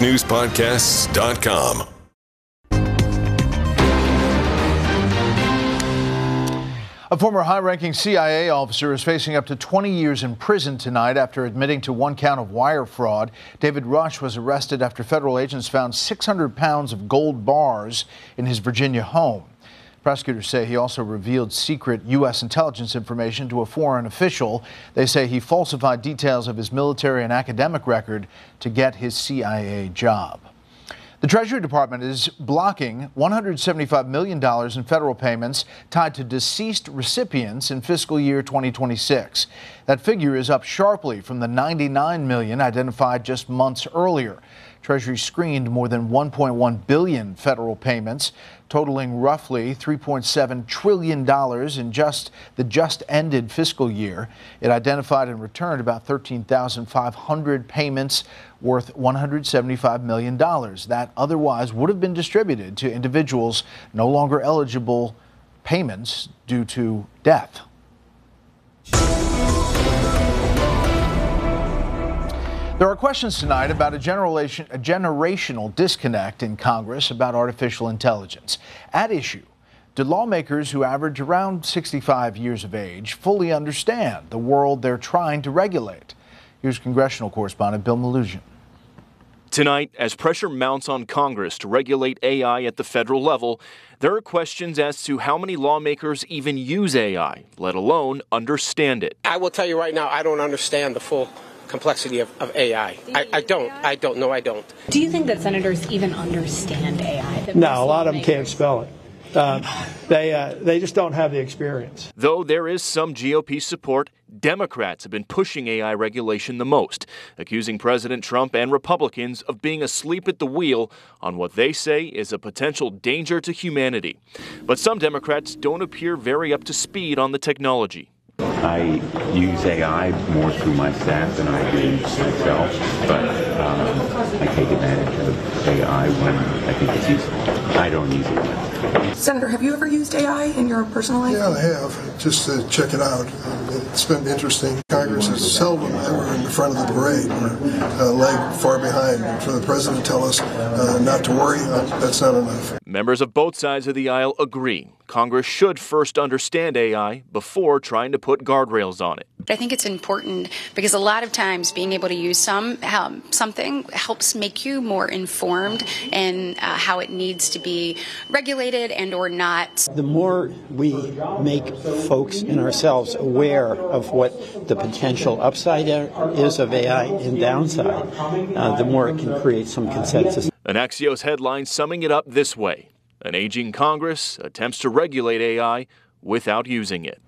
foxnewspodcasts.com. A former high-ranking CIA officer is facing up to 20 years in prison tonight after admitting to one count of wire fraud. David Rush was arrested after federal agents found 600 pounds of gold bars in his Virginia home. Prosecutors say he also revealed secret U.S. intelligence information to a foreign official. They say he falsified details of his military and academic record to get his CIA job. The Treasury Department is blocking $175 million in federal payments tied to deceased recipients in fiscal year 2026. That figure is up sharply from the $99 million identified just months earlier. Treasury screened more than $1.1 billion federal payments, totaling roughly $3.7 trillion in the just-ended fiscal year. It identified and returned about 13,500 payments worth $175 million that otherwise would have been distributed to individuals no longer eligible payments due to death. There are questions tonight about a generational disconnect in Congress about artificial intelligence. At issue, do lawmakers who average around 65 years of age fully understand the world they're trying to regulate? Here's congressional correspondent Bill Melugin. Tonight, as pressure mounts on Congress to regulate AI at the federal level, there are questions as to how many lawmakers even use AI, let alone understand it. I will tell you right now, I don't understand the full complexity of AI. I don't. Do you think that senators even understand AI? No, a lot of them can't spell it. They just don't have the experience. Though there is some GOP support, Democrats have been pushing AI regulation the most, accusing President Trump and Republicans of being asleep at the wheel on what they say is a potential danger to humanity. But some Democrats don't appear very up to speed on the technology. I use AI more through my staff than I do myself, but I take advantage of AI when I think it's useful. I don't use it much. Senator, have you ever used AI in your personal life? Yeah, I have, just to check it out. It's been interesting. Congress is seldom ever in the front of the parade. We're a leg far behind. And for the president to tell us not to worry, that's not enough. Members of both sides of the aisle agree Congress should first understand AI before trying to put guardrails on it. I think it's important because a lot of times being able to use something helps make you more informed in how it needs to be regulated and or not. The more we make folks and ourselves aware of what the potential upside is of AI and downside, the more it can create some consensus. An Axios headline summing it up this way: an aging Congress attempts to regulate AI without using it.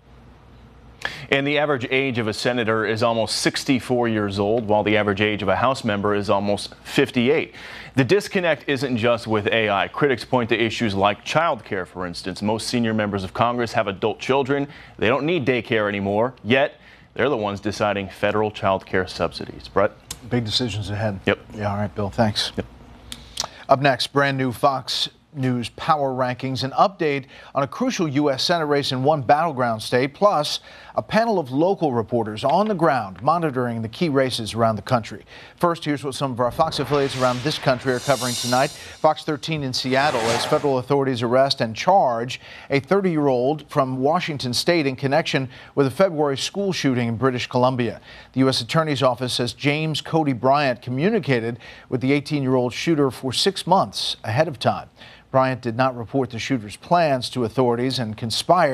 And the average age of a senator is almost 64 years old, while the average age of a House member is almost 58. The disconnect isn't just with AI. Critics point to issues like child care, for instance. Most senior members of Congress have adult children. They don't need daycare anymore, yet they're the ones deciding federal child care subsidies. Brett? Big decisions ahead. Yep. Yeah, all right, Bill, thanks. Yep. Up next, brand new Fox News Power Rankings, an update on a crucial U.S. Senate race in one battleground state, plus a panel of local reporters on the ground monitoring the key races around the country. First, here's what some of our Fox affiliates around this country are covering tonight. Fox 13 in Seattle as federal authorities arrest and charge a 30-year-old from Washington State in connection with a February school shooting in British Columbia. The U.S. Attorney's Office says James Cody Bryant communicated with the 18-year-old shooter for 6 months ahead of time. Bryant did not report the shooter's plans to authorities and conspired